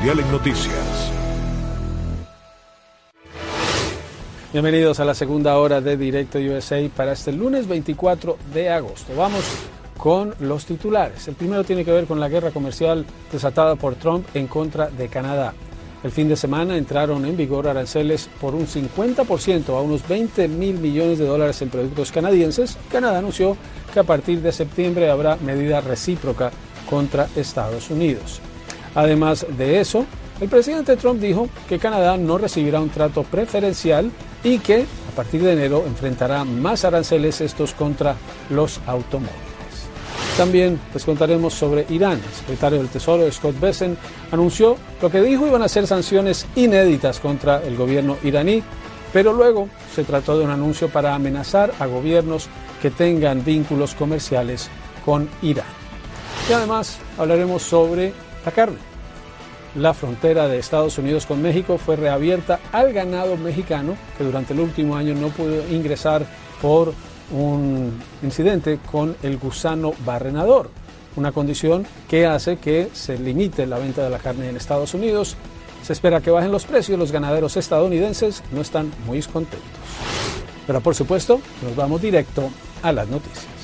Mundial en Noticias. Bienvenidos a la segunda hora de Directo USA para este lunes 24 de agosto. Vamos con los titulares. El primero tiene que ver con la guerra comercial desatada por Trump en contra de Canadá. El fin de semana entraron en vigor aranceles por un 50% a unos $20 mil millones en productos canadienses. Canadá anunció que a partir de septiembre habrá medida recíproca contra Estados Unidos. Además de eso, el presidente Trump dijo que Canadá no recibirá un trato preferencial y que a partir de enero enfrentará más aranceles estos contra los automóviles. También les contaremos sobre Irán. El secretario del Tesoro, Scott Bessent, anunció lo que dijo iban a ser sanciones inéditas contra el gobierno iraní, pero luego se trató de un anuncio para amenazar a gobiernos que tengan vínculos comerciales con Irán. Y además hablaremos sobre la carne. La frontera de Estados Unidos con México fue reabierta al ganado mexicano que durante el último año no pudo ingresar por un incidente con el gusano barrenador, una condición que hace que se limite la venta de la carne en Estados Unidos. Se espera que bajen los precios, los ganaderos estadounidenses no están muy contentos. Pero por supuesto, nos vamos directo a las noticias.